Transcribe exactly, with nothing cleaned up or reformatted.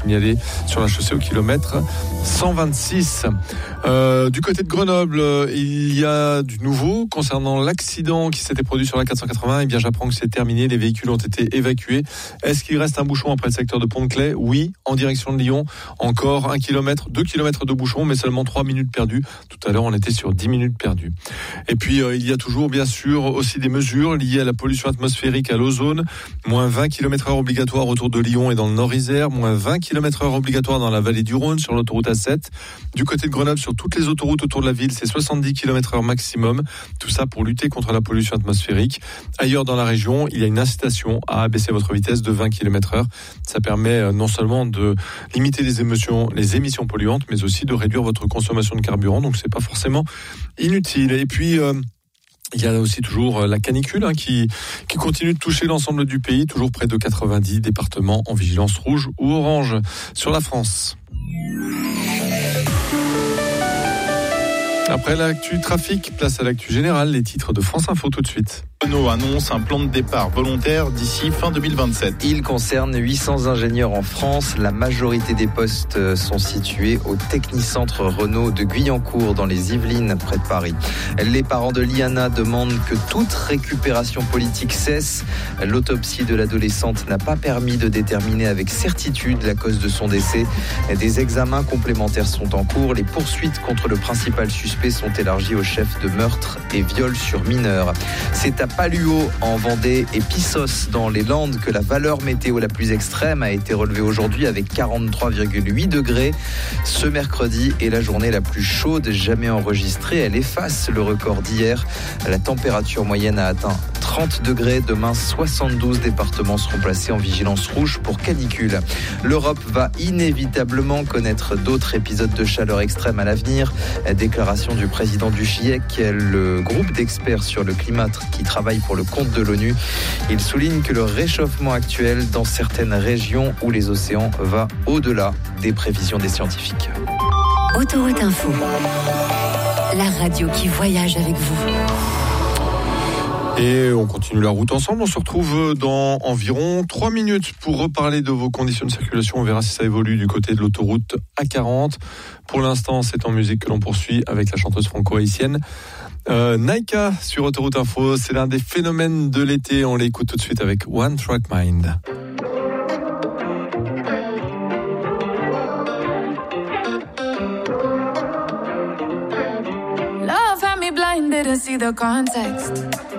signalé sur la chaussée au kilomètre cent vingt-six. Euh, du côté de Grenoble, il y a du nouveau concernant l'accident qui s'était produit sur la quatre cent quatre-vingts. Eh bien, j'apprends que c'est terminé. Les véhicules ont été évacués. Est-ce qu'il reste un bouchon après le secteur de Pont-de-Claix ? Oui, en direction de Lyon. Encore un kilomètre, deux kilomètres de bouchon, mais seulement trois minutes perdues. Tout à l'heure, on était sur dix minutes perdues. Et puis, euh, il y a toujours, bien sûr, aussi des mesures liées à la pollution atmosphérique à l'ozone. Moins vingt kilomètres heure obligatoires autour de Lyon et dans le Nord-Isère. Moins vingt kilomètres heure obligatoires dans la vallée du Rhône sur l'autoroute A sept. Du côté de Grenoble, sur toutes les autoroutes autour de la ville, c'est soixante-dix kilomètres heure maximum. Tout ça pour lutter contre la pollution atmosphérique. Ailleurs dans la région, il y a une incitation à abaisser votre vitesse de vingt kilomètres heure. Ça permet non seulement de limiter les émissions, les émissions polluantes, mais aussi de réduire votre consommation de carburant. Donc c'est pas forcément inutile. Et puis euh, il y a aussi toujours la canicule hein, qui, qui continue de toucher l'ensemble du pays, toujours près de quatre-vingt-dix départements en vigilance rouge ou orange sur la France. Après l'actu trafic, place à l'actu générale, les titres de France Info tout de suite. Renault annonce un plan de départ volontaire d'ici fin deux mille vingt-sept. Il concerne huit cents ingénieurs en France. La majorité des postes sont situés au Technicentre Renault de Guyancourt dans les Yvelines, près de Paris. Les parents de Liana demandent que toute récupération politique cesse. L'autopsie de l'adolescente n'a pas permis de déterminer avec certitude la cause de son décès. Des examens complémentaires sont en cours. Les poursuites contre le principal suspect sont élargies aux chefs de meurtre et viol sur mineurs. C'est à Paluo en Vendée et Pissos dans les Landes que la valeur météo la plus extrême a été relevée aujourd'hui avec quarante-trois virgule huit degrés. Ce mercredi est la journée la plus chaude jamais enregistrée. Elle efface le record d'hier. La température moyenne a atteint trente degrés. Demain, soixante-douze départements seront placés en vigilance rouge pour canicule. L'Europe va inévitablement connaître d'autres épisodes de chaleur extrême à l'avenir. Déclaration du président du GIEC, le groupe d'experts sur le climat qui travaille pour le compte de l'ONU. Il souligne que le réchauffement actuel dans certaines régions où les océans va au-delà des prévisions des scientifiques. Autoroute Info, la radio qui voyage avec vous. Et on continue la route ensemble. On se retrouve dans environ trois minutes pour reparler de vos conditions de circulation. On verra si ça évolue du côté de l'autoroute A quarante. Pour l'instant, c'est en musique que l'on poursuit avec la chanteuse franco-haïtienne euh, Naika sur Autoroute Info. C'est l'un des phénomènes de l'été. On l'écoute tout de suite avec One Track Mind. Love had me blind, didn't see the context.